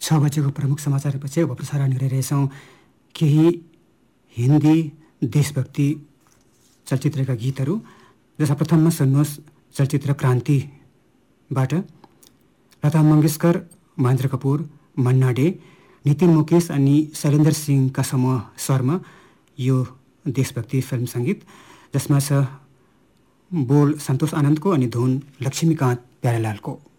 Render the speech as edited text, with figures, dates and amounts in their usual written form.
6 बजेको प्रमुख समाचारपछि अब प्रसारण गरिरहेछौँ केही हिन्दी देशभक्ति चलचित्रका गीतहरू, जसमा प्रथममा सुन्नुहोस् चलचित्र क्रान्तिबाट लता मङ्गेशकर, महेन्द्र कपुर, मन्ना डे, नितिन मुकेश अनि शैलेन्द्र सिंहका समूह स्वरमा यो देशभक्ति फिल्म सङ्गीत, जसमा छ बोल सन्तोष आनन्दको अनि धुन लक्ष्मीकान्त प्यारेलालको।